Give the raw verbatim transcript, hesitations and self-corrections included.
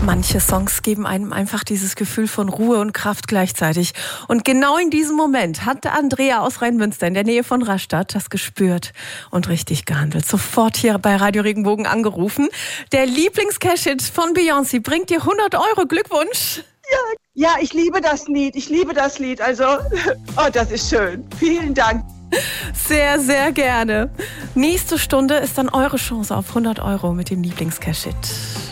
Manche Songs geben einem einfach dieses Gefühl von Ruhe und Kraft gleichzeitig. Und genau in diesem Moment hat Andrea aus Rheinmünster in der Nähe von Rastatt das gespürt und richtig gehandelt. Sofort hier bei Radio Regenbogen angerufen. Der Lieblings-Cash-Hit von Beyoncé bringt dir hundert Euro. Glückwunsch! Ja, ja, ich liebe das Lied. Ich liebe das Lied. Also, oh, das ist schön. Vielen Dank. Sehr, sehr gerne. Nächste Stunde ist dann eure Chance auf hundert Euro mit dem Lieblings-Cash-Hit.